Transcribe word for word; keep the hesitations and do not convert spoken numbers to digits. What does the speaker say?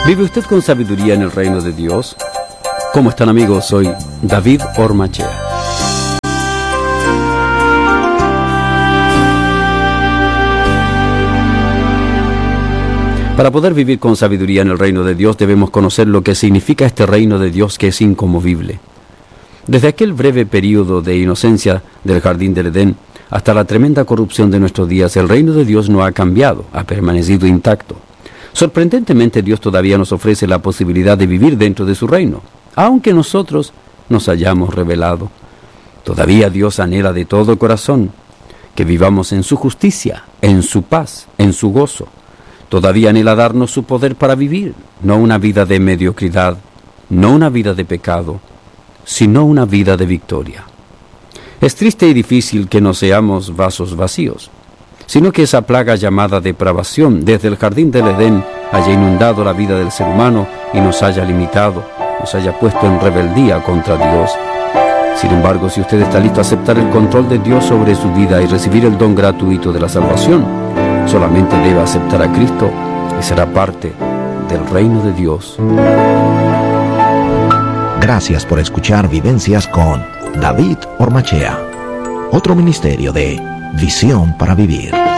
¿Vive usted con sabiduría en el reino de Dios? ¿Cómo están, amigos? Soy David Ormachea. Para poder vivir con sabiduría en el reino de Dios debemos conocer lo que significa este reino de Dios que es inconmovible. Desde aquel breve período de inocencia del jardín del Edén hasta la tremenda corrupción de nuestros días, el reino de Dios no ha cambiado, ha permanecido intacto. Sorprendentemente, Dios todavía nos ofrece la posibilidad de vivir dentro de su reino, aunque nosotros nos hayamos rebelado. Todavía Dios anhela de todo corazón que vivamos en su justicia, en su paz, en su gozo. Todavía anhela darnos su poder para vivir, no una vida de mediocridad, no una vida de pecado, sino una vida de victoria. Es triste y difícil que no seamos vasos vacíos, sino que esa plaga llamada depravación desde el jardín del Edén haya inundado la vida del ser humano y nos haya limitado, nos haya puesto en rebeldía contra Dios. Sin embargo, si usted está listo a aceptar el control de Dios sobre su vida y recibir el don gratuito de la salvación, solamente debe aceptar a Cristo y será parte del reino de Dios. Gracias por escuchar Vivencias con David Ormachea, otro ministerio de Visión para Vivir.